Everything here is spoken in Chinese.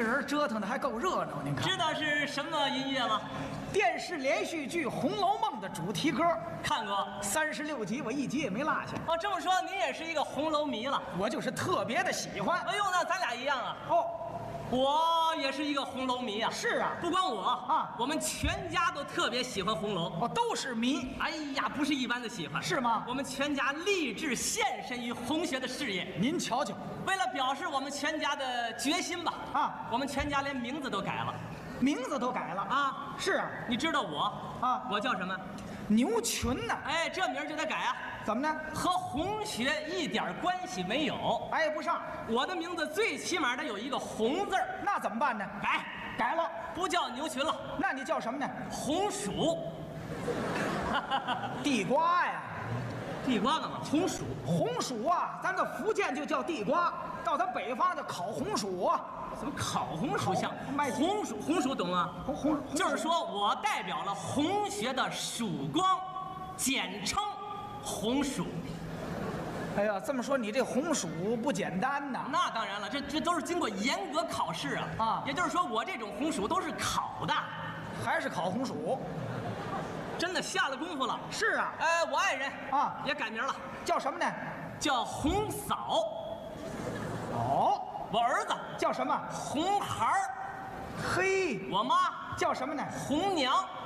人折腾的还够热闹。您看， 知道是什么音乐吗？ 电视连续剧《红楼梦》的主题歌， 看过。 36集，我一集也没落下。 哦，这么说您也是一个红楼迷了？ 我就是特别的喜欢。 哎呦，那咱俩一样啊。 哦， 我也是一个红楼迷啊。 是啊， 不光我啊， 我们全家都特别喜欢红楼。 哦，都是迷。 哎呀，不是一般的喜欢， 是吗？ 我们全家立志献身于红学的事业。 您瞧瞧， 为了表示我们全家的决心吧，我们全家连名字都改了。 名字都改了啊！ 是啊， 你知道我啊？ 我叫什么？ 牛群呐！ 哎，这名就得改啊！ 怎么呢？ 和红学一点关系没有， 挨不上。 我的名字最起码得有一个红字儿， 那怎么办呢？改了， 不叫牛群了。 那你叫什么呢？ 红薯。 地瓜呀！ 地瓜干嘛？红薯。 红薯啊，咱个福建就叫地瓜，到咱北方就烤红薯啊。 怎么烤红薯像？ 卖红薯懂吗？ 红就是说我代表了红学的曙光，简称红薯。 哎呀，这么说你这红薯不简单呐？ 那当然了，这都是经过严格考试啊。啊，也就是说我这种红薯都是烤的， 还是烤红薯？ 真的下了功夫了。 是啊， 我爱人啊也改名了， 叫什么呢？ 叫红嫂。 哦。 我儿子叫什么？ 红孩儿。 嘿， 我妈叫什么呢？ 红娘。